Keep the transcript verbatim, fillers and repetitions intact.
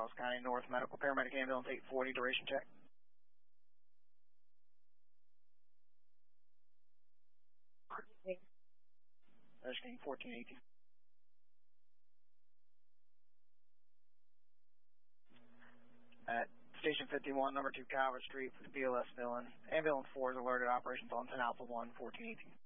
Charles County North Medical Paramedic Ambulance eight forty, duration check. There's King fourteen eighteen. At Station fifty-one, number two Calvert Street, for the B L S fill-in. Ambulance four is alerted, operations on ten Alpha one, fourteen eighteen.